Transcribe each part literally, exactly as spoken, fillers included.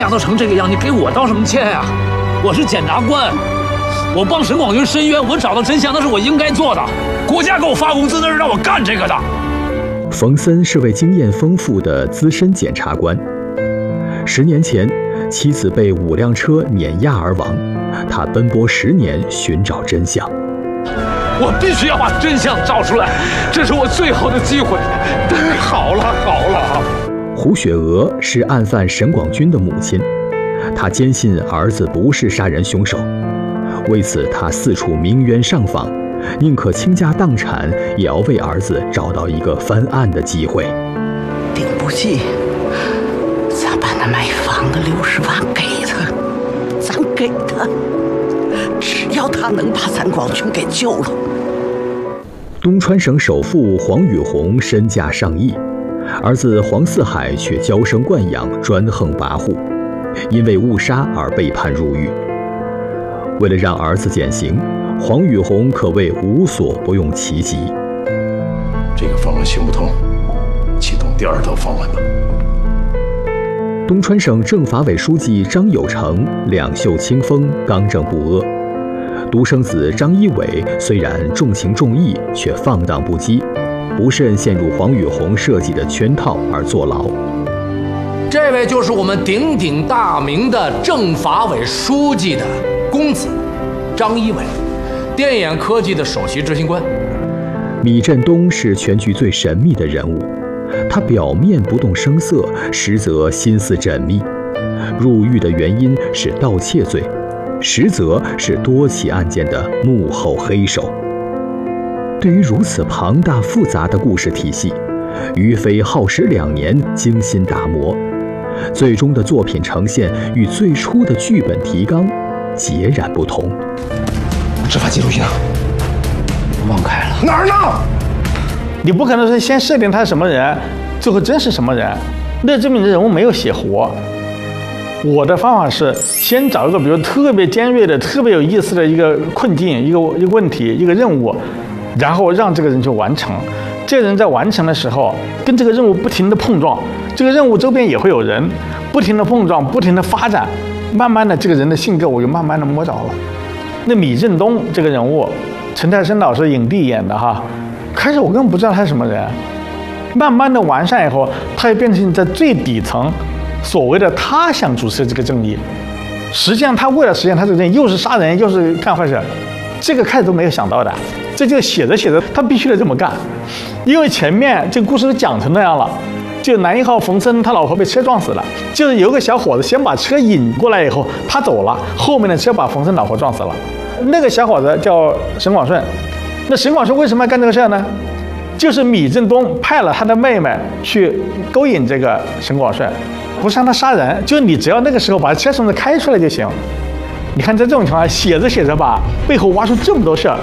都成这个样，你给我道什么歉呀？我是检察官，我帮沈广军申冤，我找到真相那是我应该做的。国家给我发工资那是让我干这个的。 冯森是位经验丰富的资深检察官。十年前，妻子被五辆车碾压而亡，他奔波十年寻找真相。 我必须要把真相找出来，这是我最后的机会。好了好了。 胡雪娥是案犯沈广军的母亲，她坚信儿子不是杀人凶手，为此她四处鸣冤上访，宁可倾家荡产，也要为儿子找到一个翻案的机会。 顶不济，咱把那买房的六十万给他，咱给他，只要他能把咱广军给救了。 东川省首富黄宇红身价上亿，儿子黄四海却娇生惯养，专横跋扈，因为误杀而被判入狱。为了让儿子减刑，黄宇红可谓无所不用其极。 这个方案行不通，启动第二套方案吧。 东川省政法委书记张有成两袖清风，刚正不阿。独生子张一伟虽然重情重义，却放荡不羁，不慎陷入黄宇红设计的圈套而坐牢。 这位就是我们鼎鼎大名的政法委书记的公子张一伟，电眼科技的首席执行官。 米振东是全局最神秘的人物，他表面不动声色，实则心思缜密。入狱的原因是盗窃罪，实则是多起案件的幕后黑手。对于如此庞大复杂的故事体系，于飞耗时两年精心打磨，最终的作品呈现与最初的剧本提纲截然不同。 执法记录仪呢？ 忘开了。 哪儿呢？ 你不可能是先设定他是什么人，最后真是什么人，那证明这人物没有写活。我的方法是先找一个比如特别尖锐的、特别有意思的一个困境、一个一个问题、一个任务，然后让这个人去完成。这个人在完成的时候，跟这个任务不停的碰撞，这个任务周边也会有人不停的碰撞、不停的发展，慢慢的这个人的性格我就慢慢的摸着了。那米振东这个人物，陈泰生老师影帝演的哈，开始我根本不知道他是什么人，慢慢的完善以后，他也变成在最底层。所谓的他想主持这个正义，实际上他为了实现他这个正义，又是杀人又是干坏事，这个开始都没有想到的，这就写着写着他必须得这么干，因为前面这个故事都讲成那样了，就男一号冯森他老婆被车撞死了，就是有个小伙子先把车引过来以后他走了，后面的车把冯森老婆撞死了，那个小伙子叫沈广顺，那沈广顺为什么要干这个事呢？就是米振东派了他的妹妹去勾引这个沈广顺，不是让他杀人，就是你只要那个时候把车绳子开出来就行。你看在这种情况下，写着写着吧，背后挖出这么多事儿。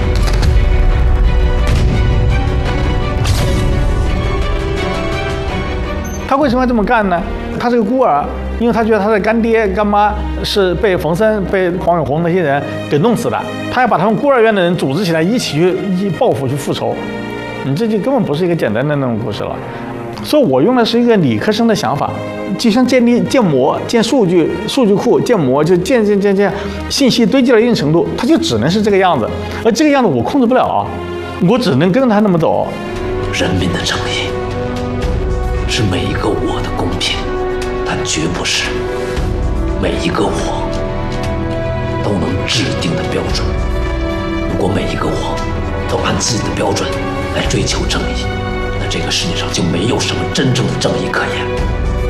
他为什么要这么干呢？他是个孤儿，因为他觉得他的干爹干妈是被冯森、被黄永红那些人给弄死的，他要把他们孤儿院的人组织起来，一起去一报复去复仇。你这就根本不是一个简单的那种故事了。所以我用的是一个理科生的想法，就像建立建模、建数据、数据库建模，就建建建建，信息堆积到一定程度，它就只能是这个样子，而这个样子我控制不了啊，我只能跟着它那么走。 人民的正义是每一个我的公平，但绝不是每一个我都能制定的标准。如果每一个我都按自己的标准来追求正义，那这个世界上就没有什么真正的正义可言。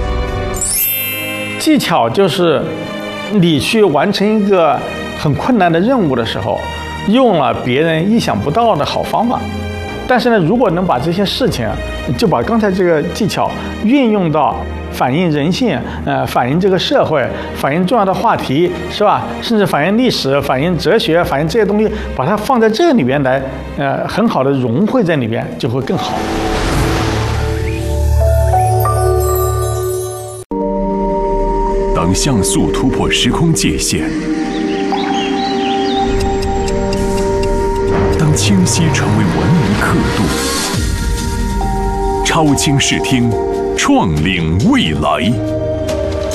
技巧就是你去完成一个很困难的任务的时候，用了别人意想不到的好方法。但是呢，如果能把这些事情，就把刚才这个技巧运用到反映人性，呃，反映这个社会，反映重要的话题，是吧？甚至反映历史、反映哲学、反映这些东西，把它放在这里边来，呃，很好的融汇在里边，就会更好。 当像素突破时空界限，当清晰成为文明刻度，超清视听，创领未来。